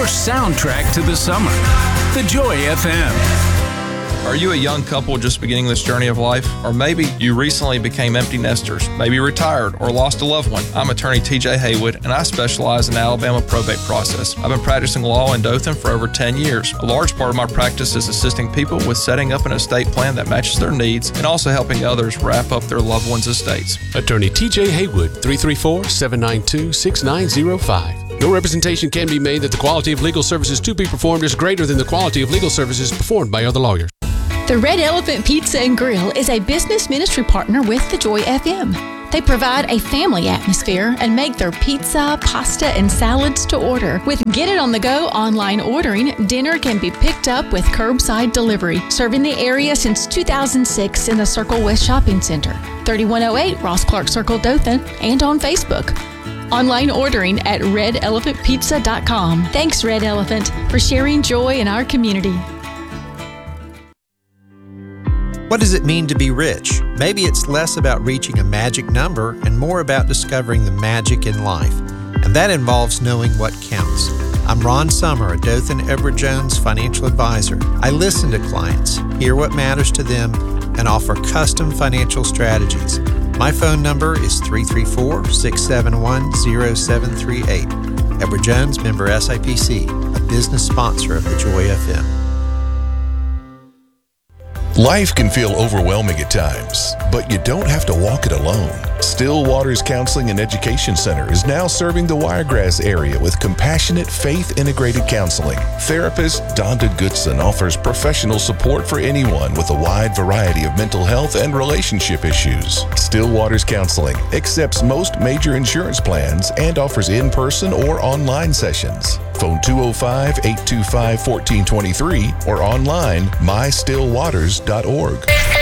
soundtrack to the summer. The Joy FM. Are you a young couple just beginning this journey of life? Or maybe you recently became empty nesters, maybe retired or lost a loved one. I'm attorney TJ Haywood, and I specialize in the Alabama probate process. I've been practicing law in Dothan for over 10 years. A large part of my practice is assisting people with setting up an estate plan that matches their needs and also helping others wrap up their loved ones' estates. Attorney TJ Haywood, 334-792-6905. No representation can be made that the quality of legal services to be performed is greater than the quality of legal services performed by other lawyers. The Red Elephant Pizza and Grill is a business ministry partner with the Joy FM. They provide a family atmosphere and make their pizza, pasta, and salads to order. With Get It On The Go online ordering, dinner can be picked up with curbside delivery. Serving the area since 2006 in the Circle West Shopping Center, 3108 Ross Clark Circle, Dothan, and on Facebook. Online ordering at redelephantpizza.com. Thanks, Red Elephant, for sharing joy in our community. What does it mean to be rich? Maybe it's less about reaching a magic number and more about discovering the magic in life. And that involves knowing what counts. I'm Ron Summer, a Dothan Edward Jones financial advisor. I listen to clients, hear what matters to them, and offer custom financial strategies. My phone number is 334-671-0738. Edward Jones, member SIPC, a business sponsor of the Joy FM. Life can feel overwhelming at times, but you don't have to walk it alone. Still Waters Counseling and Education Center is now serving the Wiregrass area with compassionate, faith-integrated counseling. Therapist Donda Goodson offers professional support for anyone with a wide variety of mental health and relationship issues. Still Waters Counseling accepts most major insurance plans and offers in-person or online sessions. Phone 205-825-1423 or online mystillwaters.org.